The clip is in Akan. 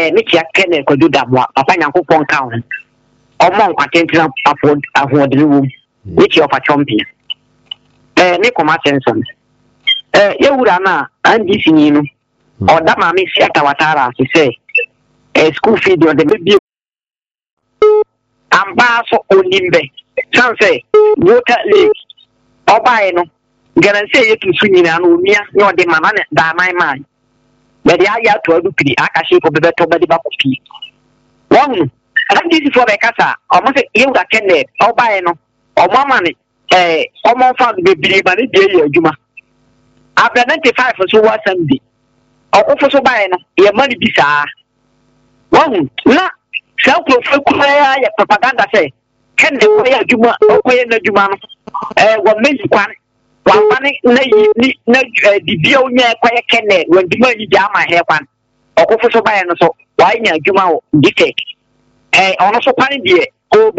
ne chia kene kwadu da mo papa nyankopon ka ho omo nkwatentena afodiri wo which of a champion ne koma senson yewura na andi sinyi no oda ma me siata watara se say school feed on the baby amba so onimbe chance water lake obae no garanse yetu sunyina no mia ne ode mama ne da man but ya ya to adu piri akashi ko bebeto bedi ba kopi won andi for be kasa omo se yewura kenne obae no omama ne omo fa bebiri ba ne die adwuma abra 95 so wa Sunday okofo so bae no ye mani bisa won na sa ko fa ko ya propaganda say kenne ko ya adwuma ko ye na adwuma no wo meji kwan wa bani na yi na di onya ko ye kenne wo dima yi jama he kwan okofo so bae no so wa nya adwuma wo dike ono so kwan die